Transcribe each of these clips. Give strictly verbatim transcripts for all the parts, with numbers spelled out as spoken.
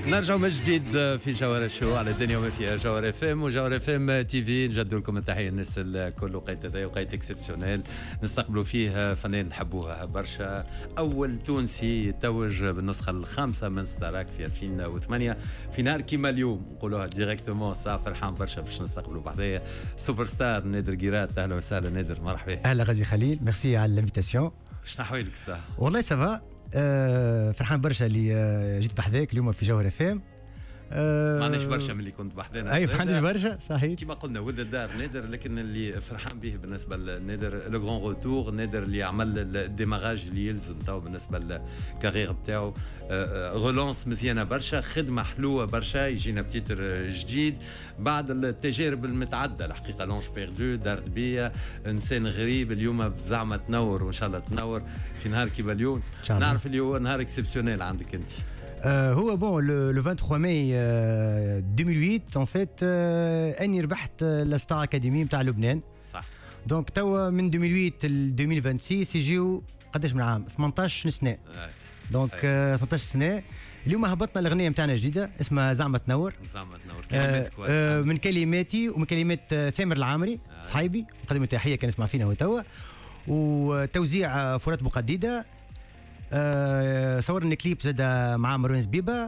نرجعوا من جديد في جوهر الشو على الدنيا وما فيها جوهر اف ام وجوهر اف ام تي في. نجدوا لكم التحيه الناس الكل. وقيت هذا وقيت اكسبسيونيل نستقبلوا فيه فنان نحبوها برشا، اول تونسي يتوج بالنسخه الخامسه من ستاراك في ألفين وثمانية في نهار كيما اليوم نقولوها ديريكتومون. صافي فرحان برشا باش نستقبلوا بعضيا سوبر ستار نادر قيرات. اهلا وسهلا نادر، مرحبا. اهلا غازي خليل، ميرسي على الانفيتاسيون. شنو احوالك صح؟ والله سافا. أه فرحان برشا اللي أه جيت بحذاك اليوم في جوهر اف ام. أه ما عنديش برشا من اللي كنت بحذانا. اي ما عنديش برشا صحيح. كما قلنا ولد الدار نادر، لكن اللي فرحان به بالنسبه لنادر لو غون روتور. نادر اللي عمل الديماراج اللي يلزم تو بالنسبه للكارير نتاعو. غولونس مزيانه برشا، خدمه حلوه برشا، يجينا بتيتر جديد بعد التجارب المتعدده. الحقيقه لونش بيردو دارت بيا انسان غريب اليوم زعما تنور، وان شاء الله تنور في نهار كيما اليوم. نعرف اللي هو نهار اكسبسيونيل عندك انت. Euh, هو بون لو ثلاثة وعشرين ماي ألفين وثمانية ان فيت اني ربحت الستار اكاديمي نتاع لبنان. صح. دونك توا من ألفين وثمانية ل ألفين وستة يجيو قداش من عام؟ ثمانطاش سنه. دونك uh, ثمانطاش سنه. اليوم هبطنا الاغنيه نتاعنا جديده اسمها زعما تنور. زعما تنور كلمات uh, uh, من كلماتي ومن كلمات uh, ثامر العامري uh. صحيبي، مقدم تحيه كان يسمع فينا هو توا، وتوزيع فرات بقديده. أه صورنا كليب زاد مع مروان زبيبه.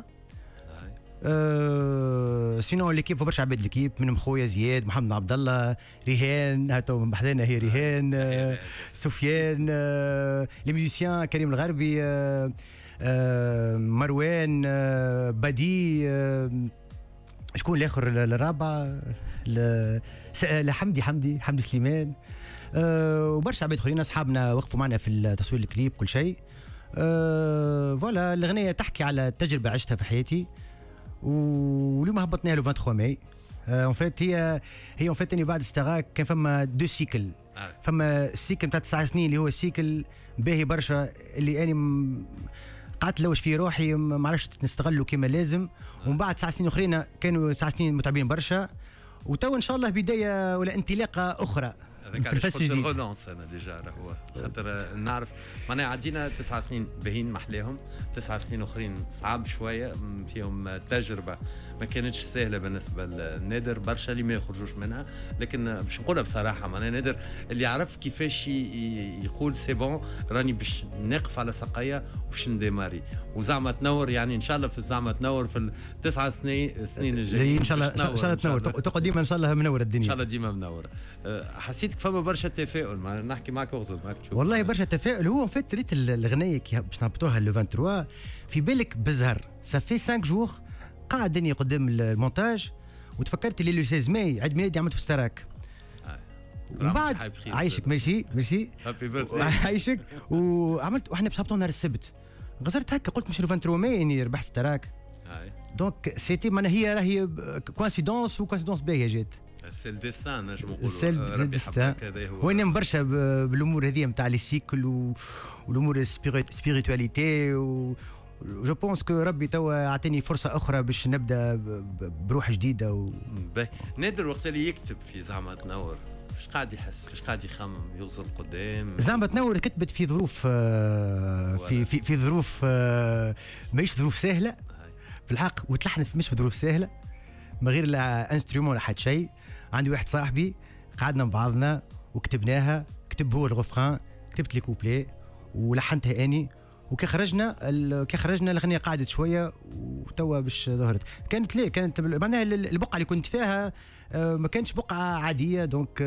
أه سينو ليكيب برشا عباد ليكيب، منهم خويا زياد، محمد عبد الله، ريهان هاتو من بحذانا هي ريهان، أه سفيان، أه لي ميوزيسيان كريم الغربي، أه أه مروان، أه بدي، أه شكون الاخر الرابع؟ لحمدي حمدي حمدي سليمان، أه وبرشا عباد اخرين اصحابنا وقفوا معنا في تصوير الكليب كل شيء. أه فوالا الاغنيه تحكي على تجربه عشتها في حياتي، واليوم هبطناها لو ثلاثة وعشرين ماي. اون فيت هي هي اون فيت اني بعد استغاك كان فما دو سيكل. فما السيكل نتاع تسع سنين اللي هو السيكل باهي برشا، اللي اني م... قعدت لوش في روحي ما عرفتش نستغله كما لازم. ومن بعد تسع سنين اخرين كانوا تسع سنين متعبين برشا، وتو ان شاء الله بدايه ولا انطلاقه اخرى. هذاك علاش قلت الغولونس انا ديجا راهو خاطر نعرف معناها عدينا تسع سنين باهين محلاهم، تسع سنين اخرين صعب شويه فيهم تجربه ما كانتش سهله بالنسبه لنادر، برشا اللي ما يخرجوش منها. لكن باش نقولها بصراحه معناها نادر اللي يعرف كيفاش يقول سي بون راني باش نقف على ساقيا وباش نديماري وزعما تنور. يعني ان شاء الله في الزعما تنور في التسع سنين سنين الجايين ان شاء الله ان شاء الله تنور تقعد ديما ان شاء الله منور الدنيا ان شاء الله ديما منور. حسيت فما برشا تفاؤل، ما نحكي معك وغزل معك تشوف والله برشا تفاؤل. هو فات ريت الاغنيه باش نهبطوها لو ثلاثة وعشرين في بالك بزهر صافي خمسة جور قاعد اني قدام المونتاج وتفكرت اللي لو ستة ماي عيد ميلادي عملت في ستاراك. ومن بعد عايشك ميرسي ميرسي هابي بيرثدي عايشك. وعملت واحنا باش نهبطوا نهار السبت غزرت هكا قلت مش لو ثلاثة وعشرين ماي اني ربحت ستاراك. دونك سيتي معناها هي راهي كوانسيدونس وكوانسيدونس باهيه جات. سي الديستان نجم نقولوا. سي الديستان. وانا برشا بالامور هذه نتاع لي سيكل والامور سبيريتواليتي و جو بونس كو ربي توا عطيني فرصه اخرى باش نبدا بروح جديده و... نادر وقت اللي يكتب في زعما تنور فاش قاعد يحس، فاش قاعد يخمم، يغزل قدام؟ زعما تنور كتبت في ظروف في في في ظروف ماهيش ظروف سهله في الحق، وتلحنت مش في ظروف سهله ما غير لا انسترومون ولا حد شيء. عندي واحد صاحبي قعدنا مع بعضنا وكتبناها، كتب هو الغفران، كتبت لي كوبلي ولحنتها اني، وكي خرجنا كي خرجنا الاغنيه قعدت شويه وتوا باش ظهرت. كانت ليه كانت معناها البقعه اللي كنت فيها ما كانتش بقعه عاديه. دونك